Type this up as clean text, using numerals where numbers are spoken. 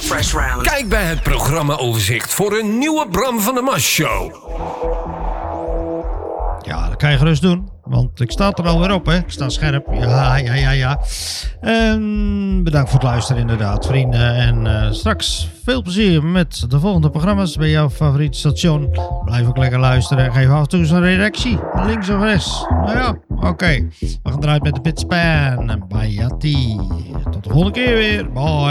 Fresh Round. Kijk bij het programmaoverzicht voor een nieuwe Bram van der Mas show. Ja, dat kan je gerust doen. Want ik sta er alweer op, hè. Ik sta scherp. Ja. En bedankt voor het luisteren inderdaad, vrienden. En straks veel plezier met de volgende programma's bij jouw favoriete station. Blijf ook lekker luisteren en geef af en toe eens een reactie. Links of rechts. Nou ja, oké. We gaan eruit met de Pitspan en Bayati. Tot de volgende keer weer. Bye.